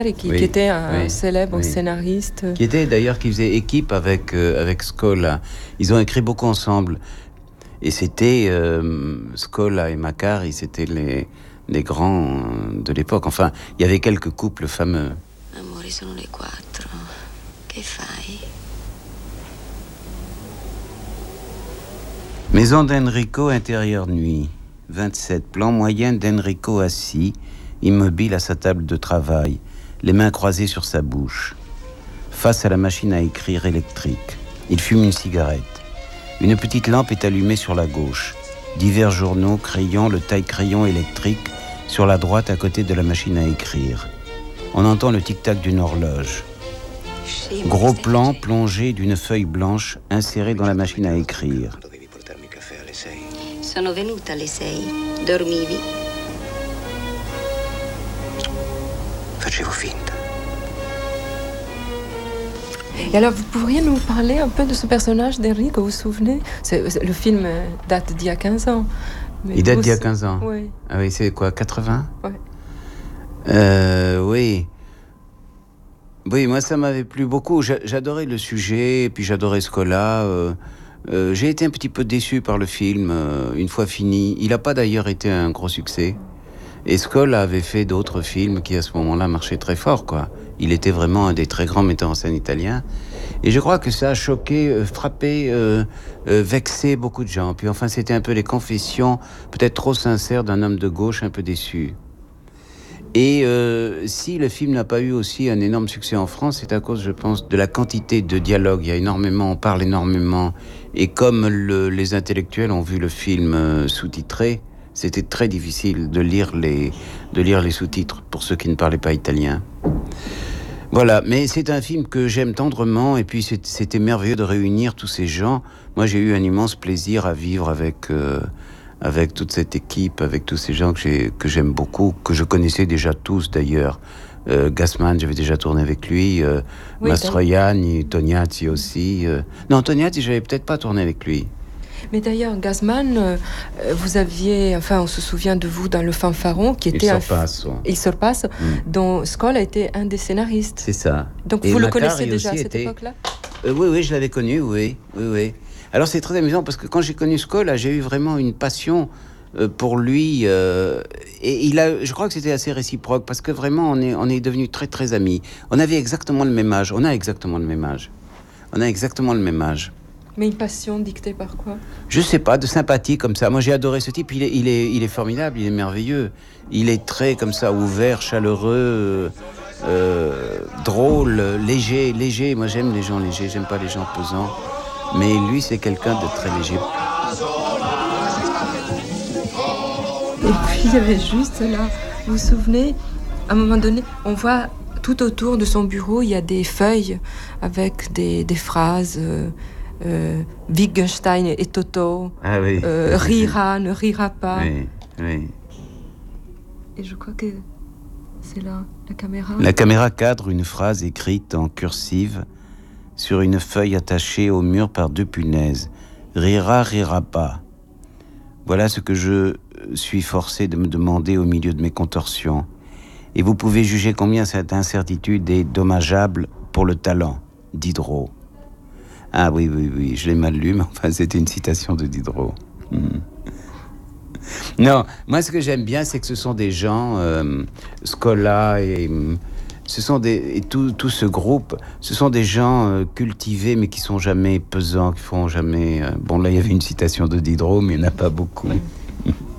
et qui était un célèbre scénariste. Qui faisait équipe avec Scola. Ils ont écrit beaucoup ensemble. Et c'était Scola et Macari, c'était les grands de l'époque. Enfin, il y avait quelques couples fameux. Amore, sono le 4. Che fai? Maison d'Enrico, intérieur nuit. 27, plan moyen d'Enrico assis, immobile à sa table de travail, les mains croisées sur sa bouche. Face à la machine à écrire électrique, il fume une cigarette. Une petite lampe est allumée sur la gauche. Divers journaux, crayons, le taille-crayon électrique sur la droite à côté de la machine à écrire. On entend le tic-tac d'une horloge. Gros plan plongé d'une feuille blanche insérée dans la machine à écrire. Sono venuta alle 6. Dormivi? Facevo finta. Et alors, vous pourriez nous parler un peu de ce personnage d'Enrico, vous vous souvenez? Le film date d'il y a 15 ans. Il date d'il y a 15 ans? Oui. Ah oui, c'est quoi, 80? Oui. Oui. Oui, moi ça m'avait plu beaucoup. J'adorais le sujet, et puis j'adorais Scola. J'ai été un petit peu déçu par le film, une fois fini. Il n'a pas d'ailleurs été un gros succès. Et Scola avait fait d'autres films qui à ce moment-là marchaient très fort, quoi. Il était vraiment un des très grands metteurs en scène italiens. Et je crois que ça a choqué, frappé, vexé beaucoup de gens. Puis enfin, c'était un peu les confessions, peut-être trop sincères, d'un homme de gauche un peu déçu. Et si le film n'a pas eu aussi un énorme succès en France, c'est à cause, je pense, de la quantité de dialogues. Il y a énormément, on parle énormément. Et comme les intellectuels ont vu le film sous-titré, c'était très difficile de lire les sous-titres pour ceux qui ne parlaient pas italien. Voilà, mais c'est un film que j'aime tendrement, et puis c'était merveilleux de réunir tous ces gens. Moi, j'ai eu un immense plaisir à vivre avec toute cette équipe, avec tous ces gens que j'aime beaucoup, que je connaissais déjà tous d'ailleurs. Gassman, j'avais déjà tourné avec lui, Mastroianni, Tognazzi aussi. Non, Tognazzi, j'avais peut-être pas tourné avec lui. Mais d'ailleurs, Gassman, vous aviez, on se souvient de vous dans Le Fanfaron, qui était Il Sorpasso, dont Scola était un des scénaristes. C'est ça. Donc vous le connaissez déjà à cette époque-là? Oui, je l'avais connu, oui. Alors c'est très amusant parce que quand j'ai connu Scola, j'ai eu vraiment une passion pour lui, et je crois que c'était assez réciproque parce que vraiment on est devenus très très amis. On avait exactement le même âge. On a exactement le même âge. Mais une passion dictée par quoi? Je sais pas, de sympathie comme ça. Moi j'ai adoré ce type. Il est formidable, il est merveilleux. Il est très comme ça ouvert, chaleureux, drôle, léger. Moi j'aime les gens légers, j'aime pas les gens pesants. Mais lui, c'est quelqu'un de très léger. Et puis, il y avait juste là, vous vous souvenez, à un moment donné, on voit tout autour de son bureau, il y a des feuilles avec des phrases. Wittgenstein et Toto. Ah oui. Rira, ne rira pas. Oui. Et je crois que c'est là, la caméra. La caméra cadre une phrase écrite en cursive sur une feuille attachée au mur par 2 punaises. Rira, rira pas. Voilà ce que je suis forcé de me demander au milieu de mes contorsions. Et vous pouvez juger combien cette incertitude est dommageable pour le talent. Diderot. Ah oui, je l'ai mal lu, mais enfin, c'était une citation de Diderot. Non, moi, ce que j'aime bien, c'est que ce sont des gens, Scola et tout ce groupe, ce sont des gens cultivés, mais qui sont jamais pesants, qui font jamais... Bon, là, il y avait une citation de Diderot, mais il n'y en a pas beaucoup.